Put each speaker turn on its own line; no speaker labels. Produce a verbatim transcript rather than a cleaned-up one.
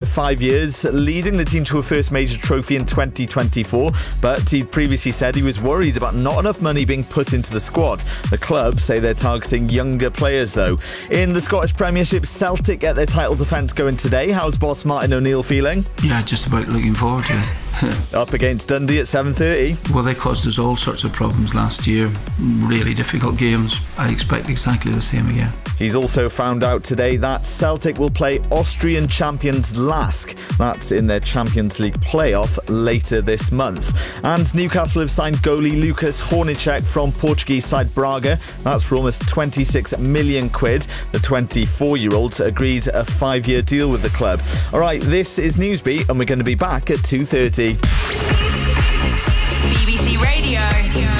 five years, leading the team to a first major trophy in twenty twenty-four, but he'd previously said he was worried about not enough money being put into the squad. The club say they're targeting younger players, though. In the Scottish Premiership, Celtic get their title defence going today. How's boss Martin O'Neill feeling?
Yeah, just about looking forward to it.
Up against Dundee at seven thirty.
Well, they caused us all sorts of problems last year. Really difficult games. I expect exactly the same again.
He's also found out today that Celtic will play Austrian champions Lask. That's in their Champions League playoff later this month. And Newcastle have signed goalie Lucas Hornacek from Portuguese side Braga. That's for almost twenty-six million quid. The twenty-four-year-old agreed a five-year deal with the club. All right, this is Newsbeat, and we're going to be back at two thirty.
B B C Radio.